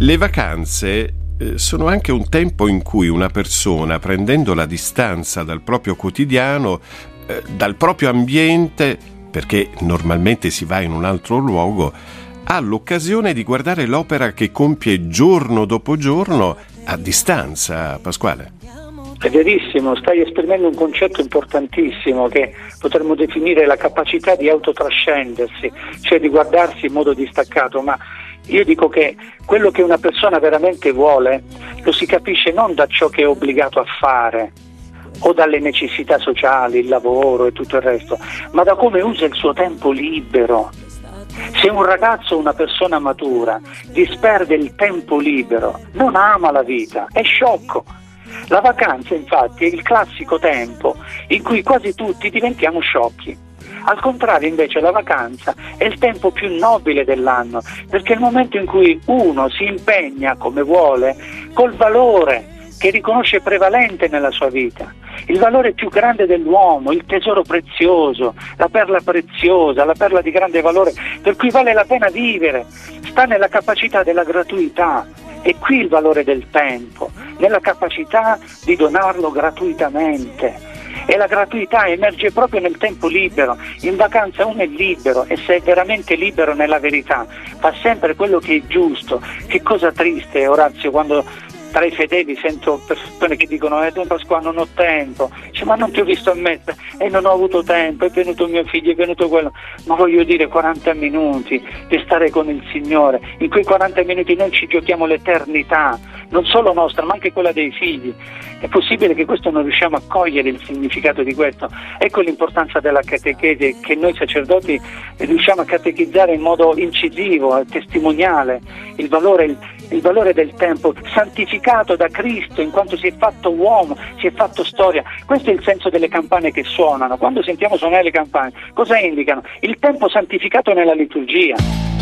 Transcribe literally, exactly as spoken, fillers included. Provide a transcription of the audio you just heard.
Le vacanze eh, sono anche un tempo in cui una persona, prendendo la distanza dal proprio quotidiano, eh, dal proprio ambiente, perché normalmente si va in un altro luogo, ha l'occasione di guardare l'opera che compie giorno dopo giorno a distanza. Pasquale? È verissimo, stai esprimendo un concetto importantissimo che potremmo definire la capacità di autotrascendersi, cioè di guardarsi in modo distaccato, ma io dico che quello che una persona veramente vuole lo si capisce non da ciò che è obbligato a fare o dalle necessità sociali, il lavoro e tutto il resto, ma da come usa il suo tempo libero. Se un ragazzo o una persona matura disperde il tempo libero, non ama la vita, è sciocco. La vacanza infatti è il classico tempo in cui quasi tutti diventiamo sciocchi. Al contrario invece la vacanza è il tempo più nobile dell'anno, perché è il momento in cui uno si impegna come vuole col valore che riconosce prevalente nella sua vita, il valore più grande dell'uomo, il tesoro prezioso, la perla preziosa, la perla di grande valore, per cui vale la pena vivere, sta nella capacità della gratuità. E qui il valore del tempo, nella capacità di donarlo gratuitamente. E la gratuità emerge proprio nel tempo libero. In vacanza uno è libero, e se è veramente libero nella verità fa sempre quello che è giusto. Che cosa triste, Orazio, quando tra i fedeli sento persone che dicono eh Don Pasquale non ho tempo, dice, ma non ti ho visto a me, e eh, non ho avuto tempo, è venuto mio figlio, è venuto quello, ma voglio dire quaranta minuti di stare con il Signore, in quei quaranta minuti noi ci giochiamo l'eternità, non solo nostra ma anche quella dei figli. È possibile che questo non riusciamo a cogliere il significato di questo? Ecco l'importanza della catechesi, che noi sacerdoti riusciamo a catechizzare in modo incisivo, testimoniale, il valore, il, il valore del tempo santificato da Cristo in quanto si è fatto uomo, si è fatto storia. Questo è il senso delle campane che suonano. Quando sentiamo suonare le campane, cosa indicano? Il tempo santificato nella liturgia.